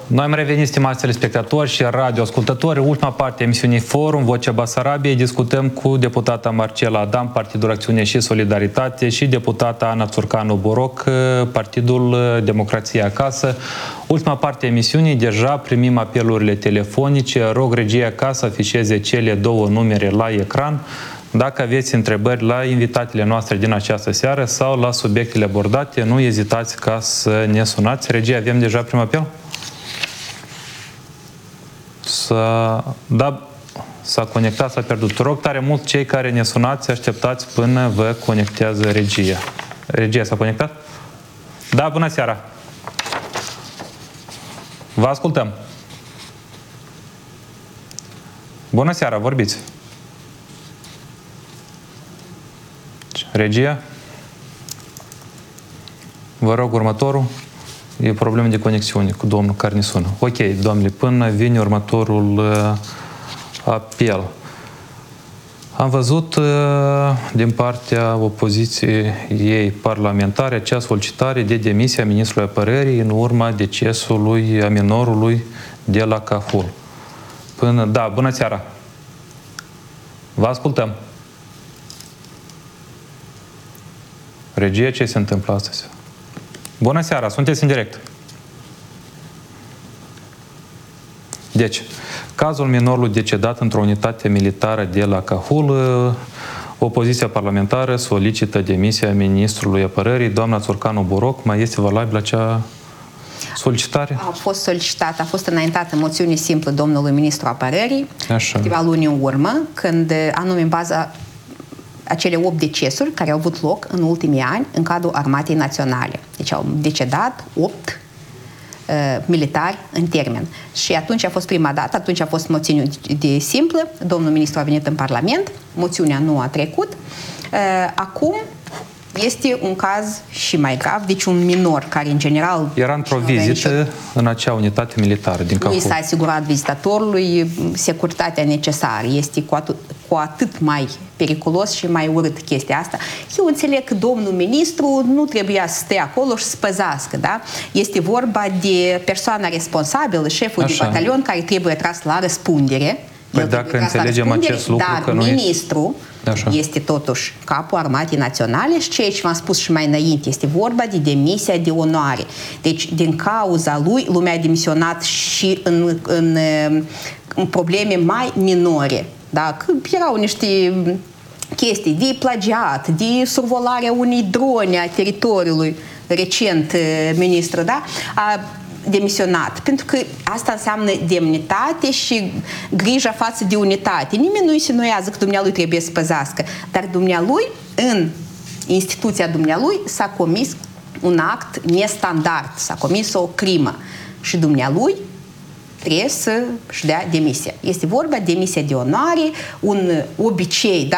Noi am revenit, stimați telespectatori și radioascultători. Ultima parte a emisiunii Forum, Vocea Basarabiei. Discutăm cu deputata Marcela Adam, Partidul Acțiune și Solidaritate, și deputata Ana Țurcanu-Boroc, Partidul Democrație Acasă. Ultima parte a emisiunii, deja primim apelurile telefonice. Rog regia ca să afișeze cele două numere la ecran. Dacă aveți întrebări la invitatele noastre din această seară sau la subiectele abordate, nu ezitați ca să ne sunați. Regia, avem deja primul apel? S-a conectat, s-a pierdut. Rog tare mult cei care ne sunați, așteptați până vă conectează regia. Regia s-a conectat? Da, bună seara! Vă ascultăm! Bună seara, vorbiți! Regia? Vă rog următorul. E problemă de conexiune cu domnul care ne sună. Ok, domnule, până vine următorul apel. Am văzut din partea opoziției ei parlamentare acea solicitare de demisie a ministrului apărării în urma decesului a minorului de la Cahul. Da, bună seara! Vă ascultăm! Regie, ce se întâmplă astăzi? Bună seara, sunteți în direct. Deci, cazul minorului decedat într-o unitate militară de la Cahul, opoziția parlamentară solicită demisia ministrului apărării. Doamna Țurcanu-Boroc, mai este valabilă acea solicitare? A fost solicitată, a fost înaintată moțiune simplă domnului ministru apărării câteva luni în urmă, când anume în baza acele 8 decesuri care au avut loc în ultimii ani în cadrul Armatei Naționale. Deci au decedat 8 militari în termen. Și atunci a fost prima dată, atunci a fost moțiune de simplă, domnul ministru a venit în Parlament, moțiunea nu a trecut. Acum este un caz și mai grav, deci un minor care în general... Era într-o vizită în acea unitate militară din Cahul. Nu i s-a asigurat vizitatorului securitatea necesară. Este cu atât mai periculos și mai urât chestia asta. Eu înțeleg că domnul ministru nu trebuia să stea acolo și să păzească, da? Este vorba de persoana responsabilă, șeful de batalion, care trebuie tras la răspundere. Păi dacă înțelegem acest lucru, dar că nu ministru este totuși capul Armatei Naționale și ceea ce v-am spus și mai înainte, este vorba de demisia de onoare. Deci, din cauza lui, lumea a demisionat și în probleme mai minore. Da? Că erau niște chestii de plagiat, de survolarea unei drone a teritoriului, recent ministru, da? A demisionat, pentru că asta înseamnă demnitate și grija față de unitate. Nimeni nu insinuează că dumnealui trebuie să păzească, dar dumnealui, în instituția dumnealui, s-a comis un act nestandard, s-a comis o crimă și dumnealui trebuie să-și dea demisia. Este vorba de demisia de onoare, un obicei, da?